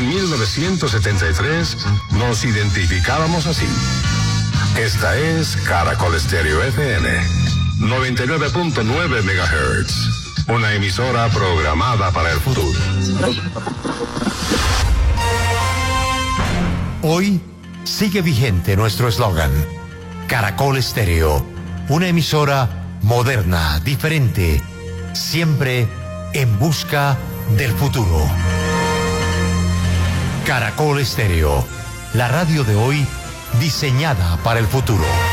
En 1973 nos identificábamos así. Esta es Caracol Stereo FM, 99.9 MHz, una emisora programada para el futuro. Hoy sigue vigente nuestro eslogan, Caracol Stereo, una emisora moderna, diferente, siempre en busca del futuro. Caracol Stereo, la radio de hoy diseñada para el futuro.